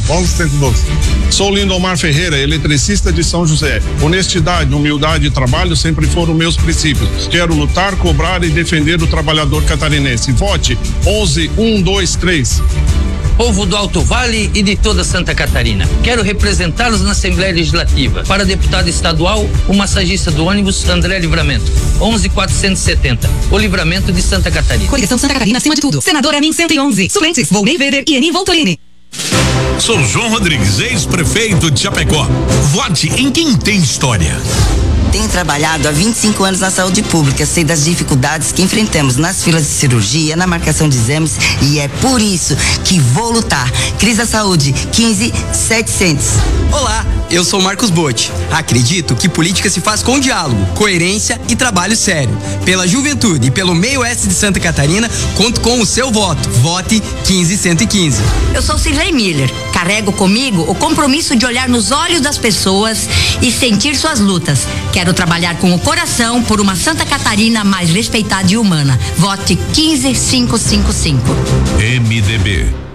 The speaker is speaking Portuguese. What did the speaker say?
11 112. Sou Lindomar Ferreira, eletricista de São José. Honestidade, humildade e trabalho sempre foram meus princípios. Quero lutar, cobrar e defender o trabalhador catarinense. Vote 11 123. Povo do Alto Vale e de toda Santa Catarina. Quero representá-los na Assembleia Legislativa. Para deputado estadual, o massagista do ônibus André Livramento. 11.470. O Livramento de Santa Catarina. Coligação Santa Catarina acima de tudo. Senador Amin 111. Suplentes: Volney Weber e Enim Voltolini. Sou João Rodrigues, ex-prefeito de Chapecó. Vote em quem tem história. Tenho trabalhado há 25 anos na saúde pública, sei das dificuldades que enfrentamos nas filas de cirurgia, na marcação de exames, e é por isso que vou lutar. Cris da Saúde, 15.700. Olá, eu sou Marcos Botti. Acredito que política se faz com diálogo, coerência e trabalho sério. Pela juventude e pelo meio oeste de Santa Catarina, conto com o seu voto. Vote 15.115. Eu sou Cirlei Miller. Carrego comigo o compromisso de olhar nos olhos das pessoas e sentir suas lutas. Quero trabalhar com o coração por uma Santa Catarina mais respeitada e humana. Vote 15.555. MDB.